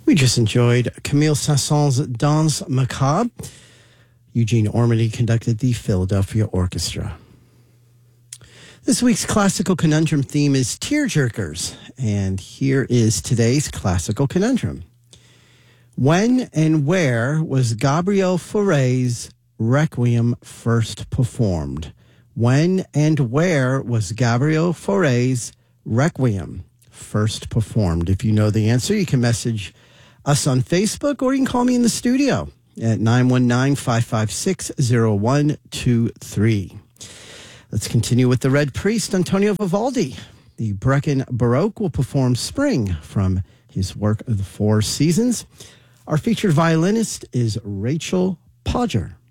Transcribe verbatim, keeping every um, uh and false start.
We just enjoyed Camille Saint-Saëns' Danse Macabre. Eugene Ormandy conducted the Philadelphia Orchestra. This week's classical conundrum theme is tearjerkers, and here is today's classical conundrum. When and where was Gabriel Fauré's Requiem first performed? When and where was Gabriel Fauré's Requiem first performed? If you know the answer, you can message us on Facebook, or you can call me in the studio at nine one nine, five five six, zero one two three. Let's continue with the Red Priest, Antonio Vivaldi. The Brecon Baroque will perform Spring from his work of the Four Seasons. Our featured violinist is Rachel Podger.